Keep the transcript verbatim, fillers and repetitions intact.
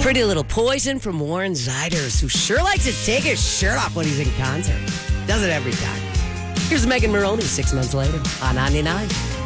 Pretty Little Poison from Warren Ziders, who sure likes to take his shirt off when he's in concert. Does it every time. Here's Megan Maroney six months later on ninety-nine.